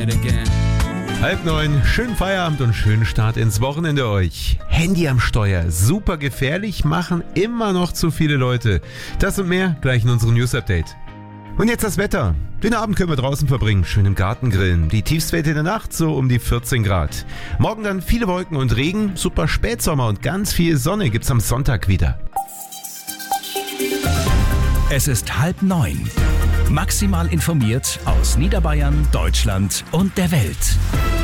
it again. 8:30, schönen Feierabend und schönen Start ins Wochenende euch. Handy am Steuer, super gefährlich, machen immer noch zu viele Leute. Das und mehr gleich in unserem News-Update. Und jetzt das Wetter. Den Abend können wir draußen verbringen, schön im Garten grillen. Die Tiefstwerte in der Nacht so um die 14 Grad. Morgen dann viele Wolken und Regen, super Spätsommer und ganz viel Sonne gibt's am Sonntag wieder. Es ist 8:30. Maximal informiert aus Niederbayern, Deutschland und der Welt.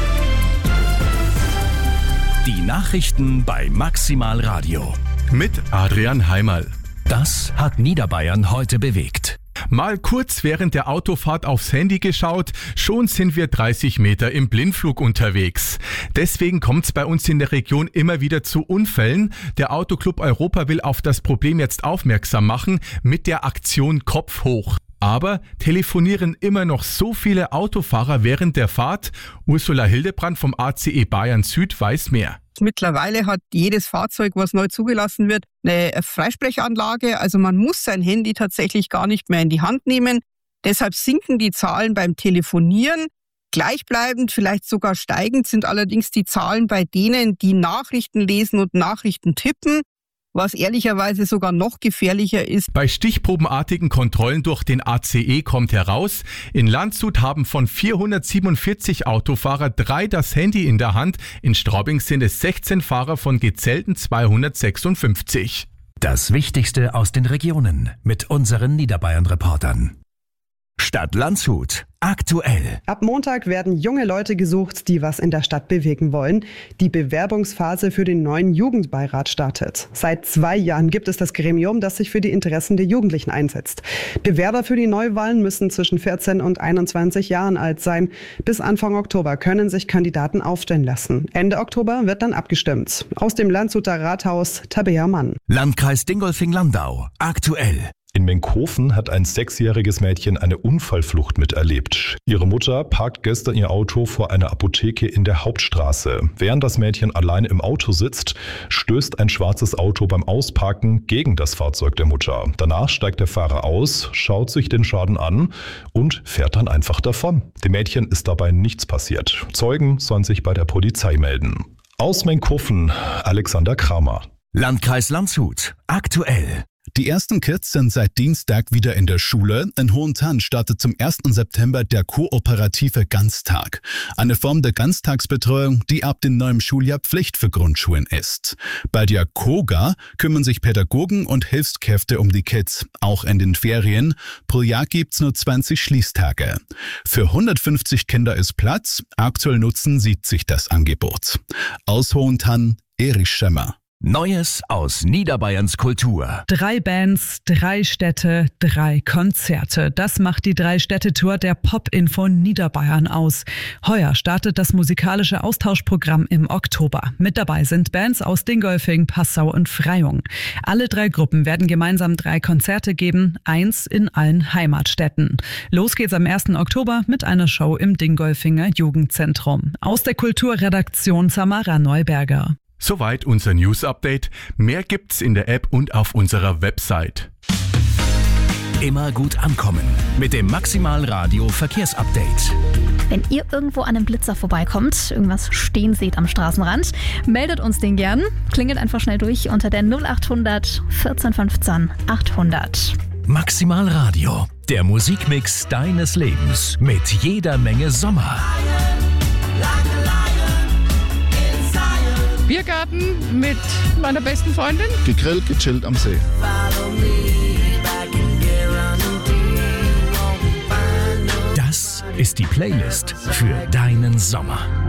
Die Nachrichten bei Maximal Radio. Mit Adrian Heimerl. Das hat Niederbayern heute bewegt. Mal kurz während der Autofahrt aufs Handy geschaut, schon sind wir 30 Meter im Blindflug unterwegs. Deswegen kommt es bei uns in der Region immer wieder zu Unfällen. Der Autoclub Europa will auf das Problem jetzt aufmerksam machen mit der Aktion Kopf hoch. Aber telefonieren immer noch so viele Autofahrer während der Fahrt? Ursula Hildebrand vom ACE Bayern Süd weiß mehr. Mittlerweile hat jedes Fahrzeug, was neu zugelassen wird, eine Freisprechanlage. Also man muss sein Handy tatsächlich gar nicht mehr in die Hand nehmen. Deshalb sinken die Zahlen beim Telefonieren. Gleichbleibend, vielleicht sogar steigend sind allerdings die Zahlen bei denen, die Nachrichten lesen und Nachrichten tippen. Was ehrlicherweise sogar noch gefährlicher ist. Bei stichprobenartigen Kontrollen durch den ACE kommt heraus, in Landshut haben von 447 Autofahrer 3 das Handy in der Hand. In Straubing sind es 16 Fahrer von gezählten 256. Das Wichtigste aus den Regionen mit unseren Niederbayern-Reportern. Stadt Landshut. Aktuell. Ab Montag werden junge Leute gesucht, die was in der Stadt bewegen wollen. Die Bewerbungsphase für den neuen Jugendbeirat startet. Seit 2 Jahren gibt es das Gremium, das sich für die Interessen der Jugendlichen einsetzt. Bewerber für die Neuwahlen müssen zwischen 14 und 21 Jahren alt sein. Bis Anfang Oktober können sich Kandidaten aufstellen lassen. Ende Oktober wird dann abgestimmt. Aus dem Landshuter Rathaus, Tabea Mann. Landkreis Dingolfing-Landau. Aktuell. In Menkhofen hat ein 6-jähriges Mädchen eine Unfallflucht miterlebt. Ihre Mutter parkt gestern ihr Auto vor einer Apotheke in der Hauptstraße. Während das Mädchen allein im Auto sitzt, stößt ein schwarzes Auto beim Ausparken gegen das Fahrzeug der Mutter. Danach steigt der Fahrer aus, schaut sich den Schaden an und fährt dann einfach davon. Dem Mädchen ist dabei nichts passiert. Zeugen sollen sich bei der Polizei melden. Aus Menkhofen, Alexander Kramer. Landkreis Landshut. Aktuell. Die ersten Kids sind seit Dienstag wieder in der Schule. In Hohentann startet zum 1. September der kooperative Ganztag. Eine Form der Ganztagsbetreuung, die ab dem neuen Schuljahr Pflicht für Grundschulen ist. Bei der KOGA kümmern sich Pädagogen und Hilfskräfte um die Kids, auch in den Ferien. Pro Jahr gibt's nur 20 Schließtage. Für 150 Kinder ist Platz. Aktuell nutzen 70 das Angebot. Aus Hohentann, Erich Schemmer. Neues aus Niederbayerns Kultur. 3 Bands, 3 Städte, 3 Konzerte. Das macht die 3-Städte-Tour der Pop-Info Niederbayern aus. Heuer startet das musikalische Austauschprogramm im Oktober. Mit dabei sind Bands aus Dingolfing, Passau und Freyung. Alle 3 Gruppen werden gemeinsam 3 Konzerte geben, 1 in allen Heimatstädten. Los geht's am 1. Oktober mit einer Show im Dingolfinger Jugendzentrum. Aus der Kulturredaktion Samara Neuberger. Soweit unser News-Update. Mehr gibt's in der App und auf unserer Website. Immer gut ankommen mit dem Maximal Radio Verkehrsupdate. Wenn ihr irgendwo an einem Blitzer vorbeikommt, irgendwas stehen seht am Straßenrand, meldet uns den gern. Klingelt einfach schnell durch unter der 0800 1415 800. Maximal Radio, der Musikmix deines Lebens mit jeder Menge Sommer. Biergarten mit meiner besten Freundin. Gegrillt, gechillt am See. Das ist die Playlist für deinen Sommer.